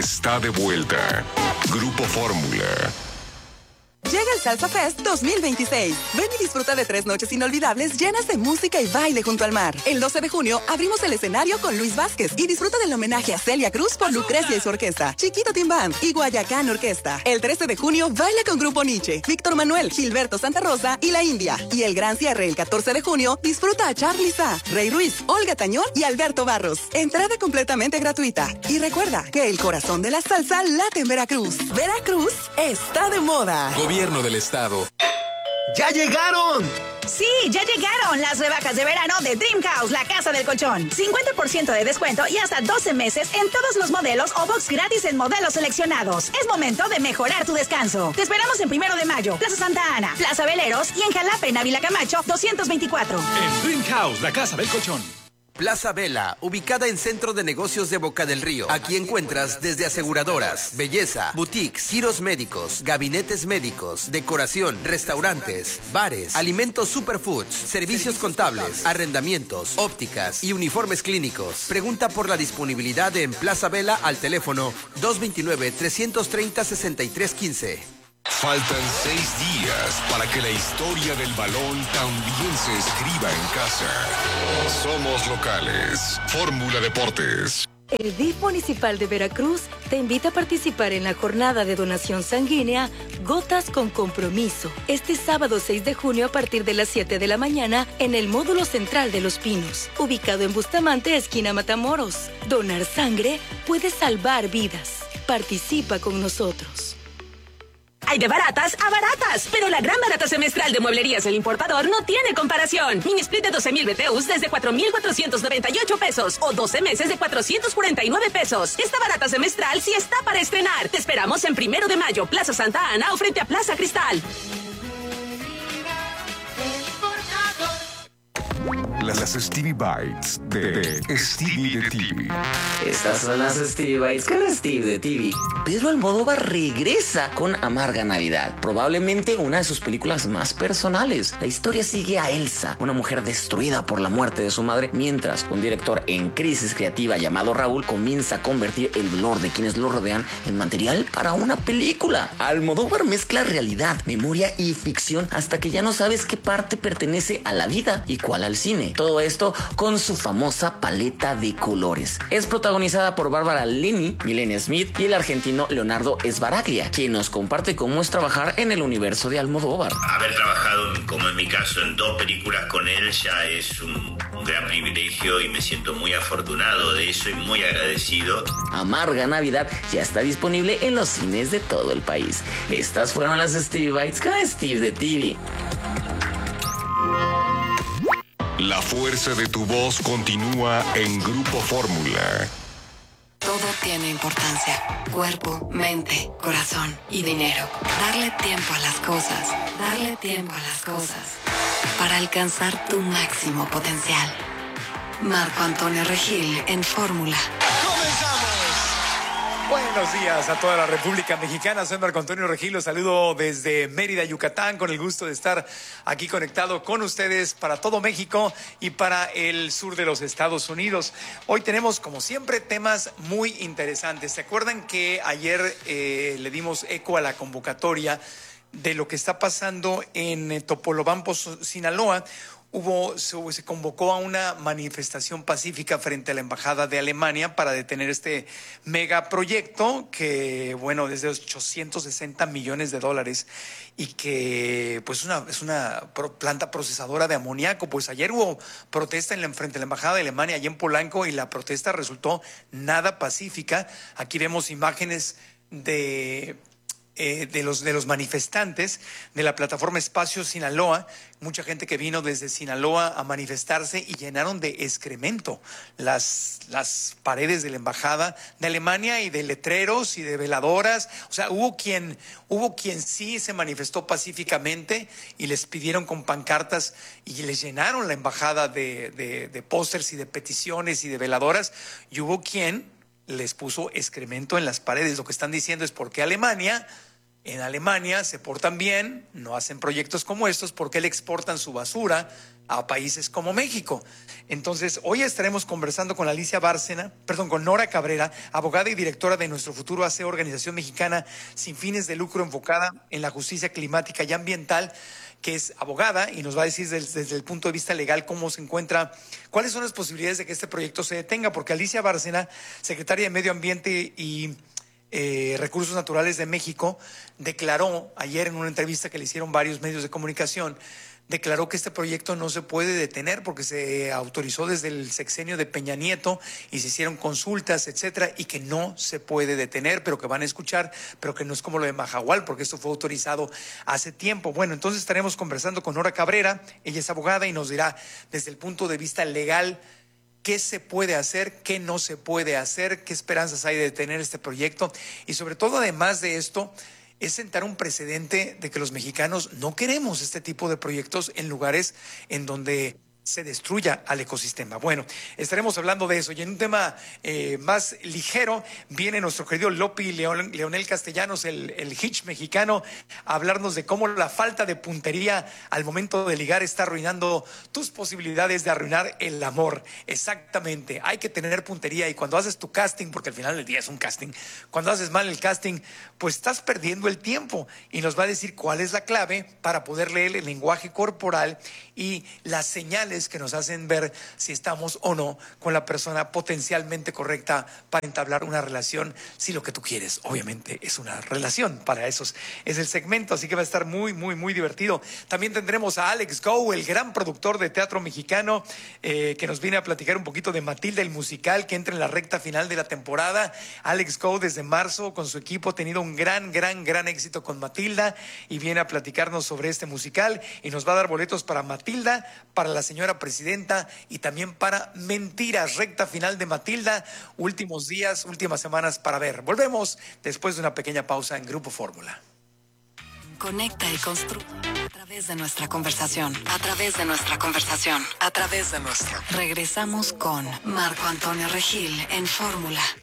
Está de vuelta. Grupo Fórmula. Llega el Salsa Fest 2026. Ven y disfruta de 3 noches inolvidables llenas de música y baile junto al mar. El 12 de junio abrimos el escenario con Luis Vázquez y disfruta del homenaje a Celia Cruz por Lucrecia y su orquesta, Chiquito Team Band y Guayacán Orquesta. El 13 de junio baila con Grupo Nietzsche, Víctor Manuel, Gilberto Santa Rosa y La India. Y el gran cierre el 14 de junio disfruta a Charly Sa, Rey Ruiz, Olga Tañón y Alberto Barros. Entrada completamente gratuita. Y recuerda que el corazón de la salsa late en Veracruz. Veracruz está de moda. Gobierno del Estado. ¡Ya llegaron! Sí, ya llegaron las rebajas de verano de Dream House, la casa del colchón. 50% de descuento y hasta 12 meses en todos los modelos o box gratis en modelos seleccionados. Es momento de mejorar tu descanso. Te esperamos en 1 de mayo, Plaza Santa Ana, Plaza Veleros y en Jalapa, en Ávila Camacho, 224. En Dream House, la casa del colchón. Plaza Vela, ubicada en Centro de Negocios de Boca del Río. Aquí encuentras desde aseguradoras, belleza, boutiques, giros médicos, gabinetes médicos, decoración, restaurantes, bares, alimentos superfoods, servicios contables, arrendamientos, ópticas y uniformes clínicos. Pregunta por la disponibilidad en Plaza Vela al teléfono 229-330-6315. Faltan 6 días para que la historia del balón también se escriba en casa. Somos locales. Fórmula Deportes. El DIF Municipal de Veracruz te invita a participar en la jornada de donación sanguínea Gotas con Compromiso, este sábado 6 de junio a partir de las 7 de la mañana en el módulo central de Los Pinos, ubicado en Bustamante, esquina Matamoros. Donar sangre puede salvar vidas. Participa con nosotros. Hay de baratas a baratas, pero la gran barata semestral de Mueblerías El Importador no tiene comparación. Mini split de 12,000 BTUs desde 4,498 pesos o 12 meses de 449 pesos. Esta barata semestral sí está para estrenar. Te esperamos en 1 de mayo, Plaza Santa Ana o frente a Plaza Cristal. Las Stevie Bites de Stevie de TV. Estas son las Stevie Bites con Steve de TV. Pedro Almodóvar regresa con Amarga Navidad, probablemente una de sus películas más personales. La historia sigue a Elsa, una mujer destruida por la muerte de su madre, mientras un director en crisis creativa llamado Raúl comienza a convertir el dolor de quienes lo rodean en material para una película. Almodóvar mezcla realidad, memoria y ficción hasta que ya no sabes qué parte pertenece a la vida y cuál al cine. Todo esto con su famosa paleta de colores. Es protagonizada por Bárbara Leni, Milena Smith y el argentino Leonardo Sbaraglia, quien nos comparte cómo es trabajar en el universo de Almodóvar. Haber trabajado, como en mi caso, en 2 películas con él ya es un gran privilegio y me siento muy afortunado de eso y muy agradecido. Amarga Navidad ya está disponible en los cines de todo el país. Estas fueron las Stevie Bites con Steve de TV. La fuerza de tu voz continúa en Grupo Fórmula. Todo tiene importancia. Cuerpo, mente, corazón y dinero. Darle tiempo a las cosas. Darle tiempo a las cosas. Para alcanzar tu máximo potencial. Marco Antonio Regil en Fórmula. Buenos días a toda la República Mexicana. Soy Marco Antonio Regil. Los saludo desde Mérida, Yucatán, con el gusto de estar aquí conectado con ustedes para todo México y para el sur de los Estados Unidos. Hoy tenemos, como siempre, temas muy interesantes. ¿Se acuerdan que ayer le dimos eco a la convocatoria de lo que está pasando en Topolobampo, Sinaloa? Se convocó a una manifestación pacífica frente a la Embajada de Alemania para detener este megaproyecto que, bueno, es de $860 millones y que pues es una planta procesadora de amoníaco. Pues ayer hubo protesta frente a la Embajada de Alemania allá en Polanco y la protesta resultó nada pacífica. Aquí vemos imágenes de los manifestantes de la plataforma Espacio Sinaloa, mucha gente que vino desde Sinaloa a manifestarse y llenaron de excremento las paredes de la embajada de Alemania y de letreros y de veladoras. O sea, hubo quien sí se manifestó pacíficamente y les pidieron con pancartas y les llenaron la embajada de pósters y de peticiones y de veladoras, y hubo quien les puso excremento en las paredes. Lo que están diciendo es por qué Alemania En Alemania se portan bien, no hacen proyectos como estos porque le exportan su basura a países como México. Entonces, hoy estaremos conversando con con Nora Cabrera, abogada y directora de Nuestro Futuro AC, organización mexicana sin fines de lucro enfocada en la justicia climática y ambiental, que es abogada y nos va a decir desde el punto de vista legal cómo se encuentra, cuáles son las posibilidades de que este proyecto se detenga, porque Alicia Bárcena, secretaria de Medio Ambiente y Recursos Naturales de México, declaró ayer en una entrevista que le hicieron varios medios de comunicación, declaró que este proyecto no se puede detener porque se autorizó desde el sexenio de Peña Nieto y se hicieron consultas, etcétera, y que no se puede detener, pero que van a escuchar, pero que no es como lo de Mahahual, porque esto fue autorizado hace tiempo. Bueno, entonces estaremos conversando con Nora Cabrera, ella es abogada y nos dirá desde el punto de vista legal qué se puede hacer, qué no se puede hacer, qué esperanzas hay de detener este proyecto y sobre todo, además de esto, es sentar un precedente de que los mexicanos no queremos este tipo de proyectos en lugares en donde se destruya al ecosistema. Bueno, estaremos hablando de eso. Y en un tema más ligero, viene nuestro querido Lopi Leonel Castellanos, el hitch mexicano, a hablarnos de cómo la falta de puntería al momento de ligar está arruinando tus posibilidades de arruinar el amor. Exactamente, hay que tener puntería y cuando haces tu casting, porque al final del día es un casting, cuando haces mal el casting, pues estás perdiendo el tiempo y nos va a decir cuál es la clave para poder leer el lenguaje corporal y las señales que nos hacen ver si estamos o no con la persona potencialmente correcta para entablar una relación, si lo que tú quieres obviamente es una relación. Para eso es el segmento, así que va a estar muy, muy, muy divertido. También tendremos a Alex Go, el gran productor de teatro mexicano, que nos viene a platicar un poquito de Matilda, el musical que entra en la recta final de la temporada. Alex Go desde marzo con su equipo ha tenido un gran éxito con Matilda y viene a platicarnos sobre este musical y nos va a dar boletos para Matilda, para la señora presidenta y también para Mentiras, recta final de Matilda, últimos días, últimas semanas para ver. Volvemos después de una pequeña pausa en Grupo Fórmula. Conecta y construye a través de nuestra conversación, a través de nuestra conversación, a través de nuestra. Regresamos con Marco Antonio Regil en Fórmula.